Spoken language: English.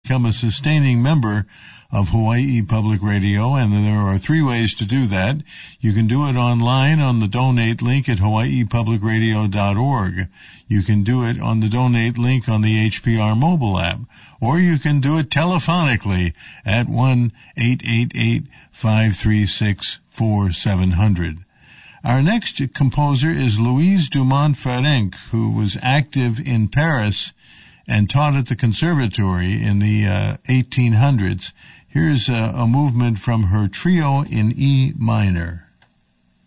become a sustaining member of Hawaii Public Radio, and there are 3 ways to do that. You can do it online on the donate link at hawaiipublicradio.org. You can do it on the donate link on the HPR mobile app, or you can do it telephonically at 1-888-536-4700. Our next composer is Louise Dumont-Ferenc, who was active in Paris and taught at the conservatory in the 1800s. Here's a movement from her trio in E minor.